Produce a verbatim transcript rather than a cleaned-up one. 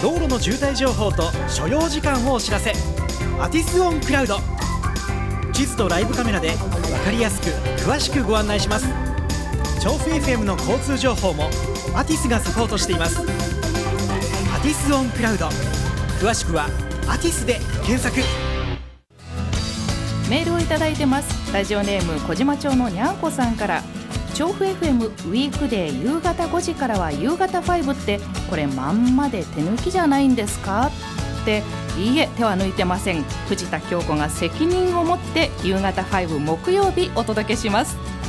道路の渋滞情報と所要時間をお知らせ。アティスオンクラウド。地図とライブカメラで分かりやすく詳しくご案内します。調布 エフエム の交通情報もアティスがサポートしています。アティスオンクラウド、詳しくはアティスで検索。 メールをいただいてます。ラジオネーム小島町のにゃんこさんから、調布 エフエム ウィークデー夕方ごじからは夕方ごってこれまんまで手抜きじゃないんですかって。いいえ、手は抜いてません。藤田京子が責任を持って夕方ご木曜日お届けします。